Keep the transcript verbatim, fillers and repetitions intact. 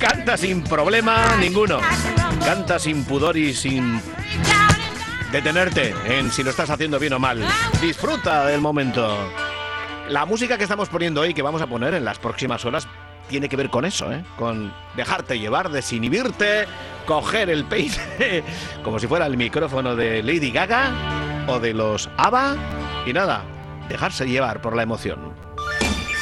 Canta sin problema ninguno. Canta sin pudor y sin detenerte en si lo estás haciendo bien o mal. Disfruta del momento. La música que estamos poniendo hoy, que vamos a poner en las próximas horas, tiene que ver con eso, ¿eh? Con dejarte llevar, desinhibirte, coger el peine como si fuera el micrófono de Lady Gaga o de los ABBA y nada, dejarse llevar por la emoción.